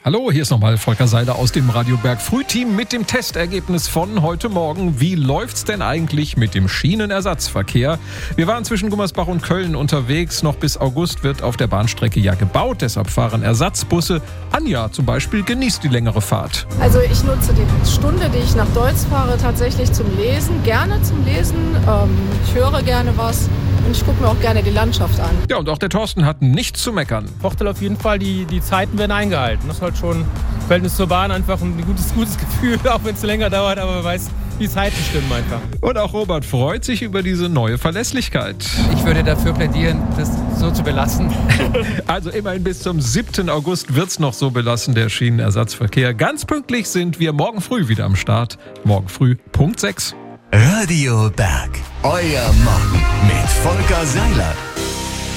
Hallo, hier ist nochmal Volker Seiler aus dem Radio Berg Frühteam mit dem Testergebnis von heute Morgen. Wie läuft's denn eigentlich mit dem Schienenersatzverkehr? Wir waren zwischen Gummersbach und Köln unterwegs. Noch bis August wird auf der Bahnstrecke ja gebaut. Deshalb fahren Ersatzbusse. Anja zum Beispiel genießt die längere Fahrt. Also ich nutze die Stunde, die ich nach Deutz fahre, tatsächlich zum Lesen. Gerne zum Lesen. Ich höre gerne was. Und ich gucke mir auch gerne die Landschaft an. Ja, und auch der Thorsten hat nichts zu meckern. Vorteil auf jeden Fall, die Zeiten werden eingehalten. Das ist halt schon im Verhältnis zur Bahn einfach ein gutes Gefühl, auch wenn es länger dauert, aber man weiß, die Zeiten stimmen einfach. Und auch Robert freut sich über diese neue Verlässlichkeit. Ich würde dafür plädieren, das so zu belassen. Also immerhin bis zum 7. August wird's noch so belassen, der Schienenersatzverkehr. Ganz pünktlich sind wir morgen früh wieder am Start. Morgen früh, Punkt 6. Radio Berg. Euer Morgen mit Volker Seiler.